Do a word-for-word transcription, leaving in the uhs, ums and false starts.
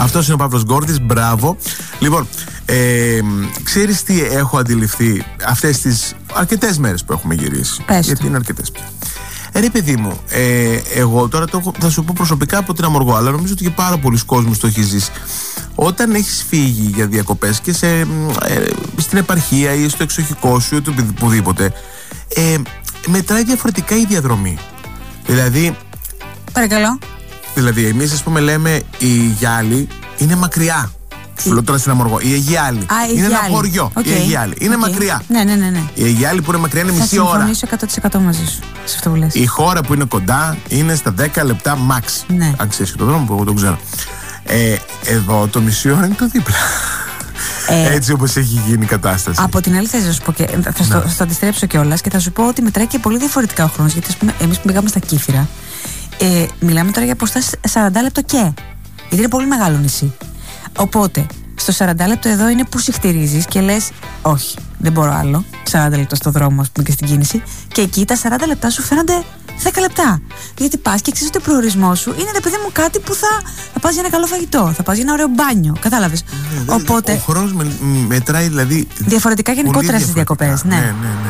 Αυτός είναι ο Παύλος Γκόρτης, μπράβο. Λοιπόν, ε, ξέρεις τι έχω αντιληφθεί αυτές τις αρκετές μέρες που έχουμε γυρίσει? Πες Γιατί το. είναι αρκετές πια. Ε, ρε παιδί μου, ε, εγώ τώρα το έχω, θα σου πω προσωπικά από την Αμοργό, αλλά νομίζω ότι και πάρα πολλοί κόσμος το έχει ζήσει. Όταν έχεις φύγει για διακοπές και σε, ε, στην επαρχία ή στο εξοχικό σου ή οπουδήποτε, ε, μετράει διαφορετικά η διαδρομή. Δηλαδή, παρακαλώ. Δηλαδή, εμείς ας πούμε λέμε η Γιάλη είναι μακριά. Σου λέω τώρα στην Αμοργό. Η Αιγιάλη. Α, η είναι ένα Αιγιάλη. χωριό. Okay. Η Αιγιάλη. Είναι okay. μακριά. Ναι, ναι, ναι, ναι. Η Αιγιάλη που είναι μακριά είναι θα μισή ώρα. Θα συμφωνήσω εκατό τοις εκατό μαζί σου σε αυτό που λες. Η χώρα που είναι κοντά είναι στα δέκα λεπτά max. Ναι. Αν ξέρεις και τον δρόμο που εγώ τον ξέρω. Ε, εδώ το μισή ώρα είναι το δίπλα. Ε, Έτσι όπως έχει γίνει η κατάσταση. Από την άλλη, θα σου πω και θα στο, στο αντιστρέψω κιόλας και θα σου πω ότι μετράει και πολύ διαφορετικά ο χρόνος. Γιατί, ας πούμε, εμείς που πήγαμε στα Κύθυρα, ε, μιλάμε τώρα για αποστάσεις σαράντα λεπτό και. Γιατί είναι πολύ μεγάλο νησί. Οπότε, στο σαράντα λεπτό εδώ είναι που συχτηρίζεις και λες, όχι, δεν μπορώ άλλο. σαράντα λεπτά στο δρόμο, ας πούμε, και στην κίνηση. Και εκεί τα σαράντα λεπτά σου φαίνονται δέκα λεπτά. Γιατί πας και ξέρεις ότι ο προορισμός σου είναι, ρε παιδί μου, κάτι που θα, θα πας για ένα καλό φαγητό, θα πας για ένα ωραίο μπάνιο. Κατάλαβες. Ναι, οπότε. Ο χρόνος με, μετράει δηλαδή. Διαφορετικά γενικότερα στις διακοπές. Ναι. Ναι, ναι, ναι.